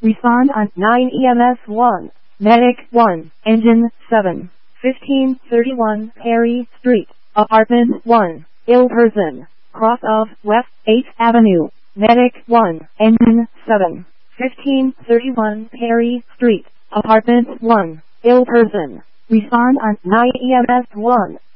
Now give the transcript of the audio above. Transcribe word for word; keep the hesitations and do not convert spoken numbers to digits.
Respond on nine E M S one. Medic one. Engine seven. fifteen thirty-one Perry Street. Apartment one. Ill person. Cross of West eighth Avenue. Medic one. Engine seven. fifteen thirty-one Perry Street. Apartment one. Ill person. Respond on nine E M S one.